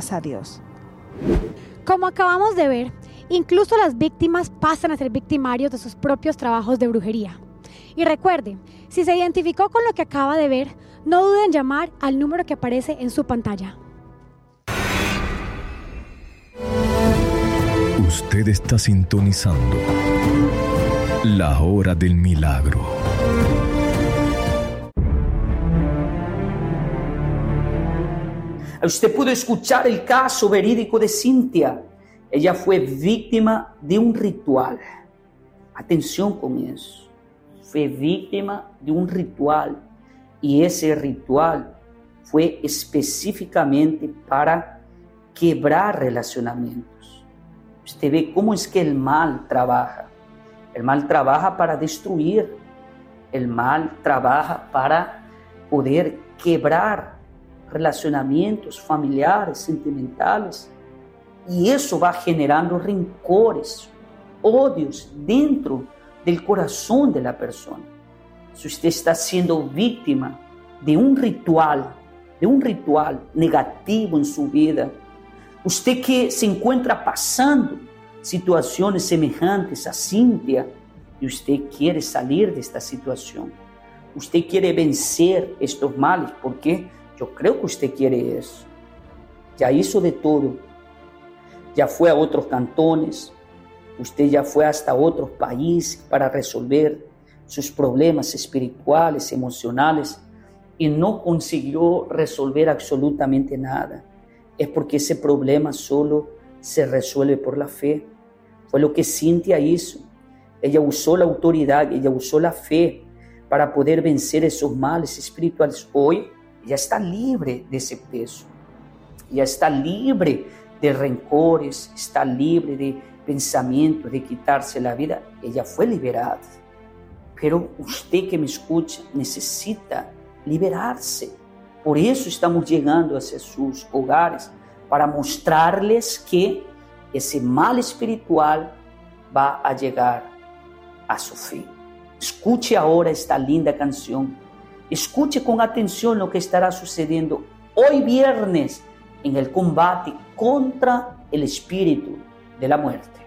gracias a Dios. Como acabamos de ver, incluso las víctimas pasan a ser victimarios de sus propios trabajos de brujería. Y recuerde, si se identificó con lo que acaba de ver, no duden en llamar al número que aparece en su pantalla. Usted está sintonizando La Hora del Milagro. Usted pudo escuchar el caso verídico de Cintia. Ella fue víctima de un ritual. Atención con eso. Fue víctima de un ritual. Y ese ritual fue específicamente para quebrar relacionamientos. Usted ve cómo es que el mal trabaja. El mal trabaja para destruir. El mal trabaja para poder quebrar relacionamientos familiares, sentimentales. Y eso va generando rencores, odios dentro del corazón de la persona. Si usted está siendo víctima de un ritual negativo en su vida, usted que se encuentra pasando situaciones semejantes a Cintia, y usted quiere salir de esta situación, usted quiere vencer estos males, porque yo creo que usted quiere eso. Ya hizo de todo, ya fue a otros cantones, usted ya fue hasta otros países para resolver sus problemas espirituales, emocionales, y no consiguió resolver absolutamente nada. Es porque ese problema solo se resuelve por la fe. Fue lo que Cintia hizo. Ella usó la autoridad, ella usó la fe para poder vencer esos males espirituales. Hoy ella está libre de ese peso. Ella está libre de rencores, está libre de pensamientos de quitarse la vida. Ella fue liberada. Pero usted que me escucha necesita liberarse. Por eso estamos llegando hacia sus hogares, para mostrarles que ese mal espiritual va a llegar a su fin. Escuche ahora esta linda canción. Escuche con atención lo que estará sucediendo hoy viernes en el combate contra el espíritu de la muerte.